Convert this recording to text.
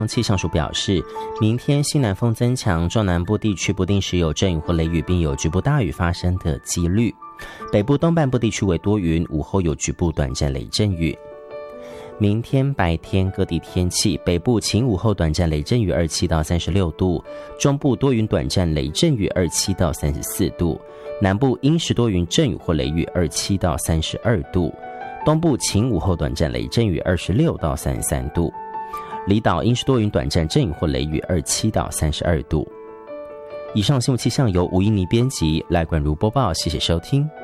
气象署表示，明天西南风增强，中南部地区不定时有阵雨或雷雨，并有局部大雨发生的几率。北部东半部地区为多云，午后有局部短暂雷阵雨。明天白天各地天气，北部晴午后短暂雷阵雨27到36度，中部多云短暂雷阵雨27到34度，南部阴时多云阵雨或雷雨27到32度，东部晴午后短暂雷阵雨26到33度，离岛阴时多云短暂阵雨或雷雨27到32度。以上新闻气象由吴依妮编辑，赖冠如播报，谢谢收听。